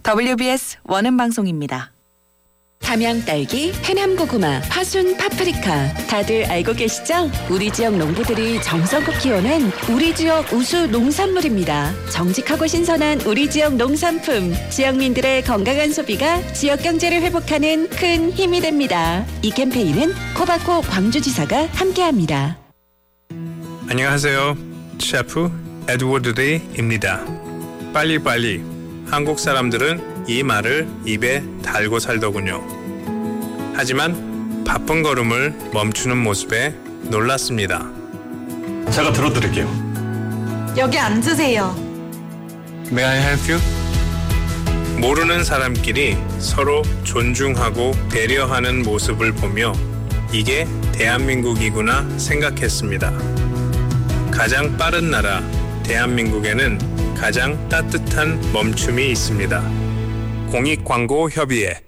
WBS 원음방송입니다. 담양딸기, 해남고구마, 파순, 파프리카 다들 알고 계시죠? 우리 지역 농부들이 정성껏 키워낸 우리 지역 우수 농산물입니다. 정직하고 신선한 우리 지역 농산품, 지역민들의 건강한 소비가 지역 경제를 회복하는 큰 힘이 됩니다. 이 캠페인은 코바코 광주지사가 함께합니다. 안녕하세요. 셰프 에드워드 데이입니다. 빨리빨리. 한국 사람들은 이 말을 입에 달고 살더군요. 하지만 바쁜 걸음을 멈추는 모습에 놀랐습니다. 제가 들어드릴게요. 여기 앉으세요. May I help you? 모르는 사람끼리 서로 존중하고 배려하는 모습을 보며 이게 대한민국이구나 생각했습니다. 가장 빠른 나라 대한민국에는 가장 따뜻한 멈춤이 있습니다. 공익광고협의회